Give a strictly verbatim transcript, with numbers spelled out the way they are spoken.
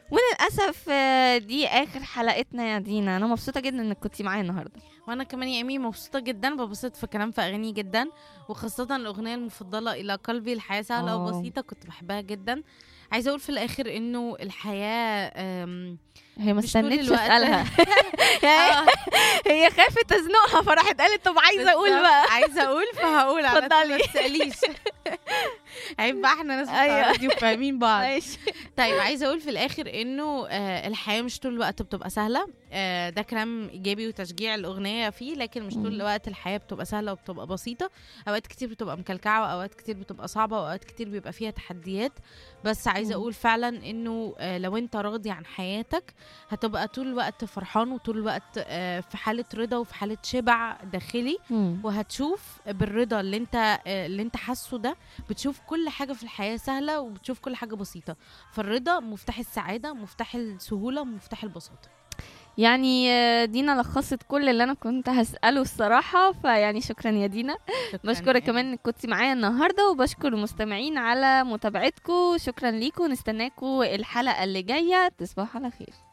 وللاسف آه، دي اخر حلقتنا يا دينا. انا مبسوطه جدا انك كنتي معايا النهارده. وانا كمان يا ايمي مبسوطه جدا، ببسط في كلام في اغاني جدا، وخاصه الاغنيه المفضله الى قلبي الحياه سهله اه وبسيطه كنت بحبها جدا. عايزه اقول في الاخر انه الحياه أم، هي ما مش طول استنتش الوقت. اسالها. يعني آه، هي خافت تزنقها فراحت قالت طب عايزه اقول بالظبط. بقى. عايزه اقول فهقول على طول، اتفضلي. ما تساليش. عيب بقى، احنا ناس بتاع ايوه راديو فاهمين بعض. ماشي. طيب عايزه اقول في الاخر انه آه الحياه مش طول الوقت بتبقى سهله. آه ده كلام ايجابي وتشجيع الاغنيه فيه، لكن مش طول مم. الوقت الحياه بتبقى سهله وبتبقى بسيطه. اوقات كتير بتبقى مكلكعه، واوقات كتير بتبقى صعبه، واوقات كتير بيبقى فيها تحديات. بس عايزه مم. اقول فعلا انه آه لو انت راضي عن حياتك هتبقى طول الوقت فرحان، وطول الوقت آه في حاله رضا وفي حاله شبع داخلي. مم. وهتشوف بالرضا اللي انت آه، اللي انت حاسه ده، بتشوف كل حاجه في الحياه سهله، وبتشوف كل حاجه بسيطه. فالرضا مفتاح السعاده، مفتاح السهوله، مفتاح البساطه. يعني آه، دينا لخصت كل اللي انا كنت هسأله الصراحة. فيعني شكرا يا دينا. شكرا يا بشكرك إيمي. كمان انك كنتي معايا النهاردة، وبشكر المستمعين على متابعتكم. شكرا ليكم، نستناكم الحلقة اللي جاية. تصبحوا على خير.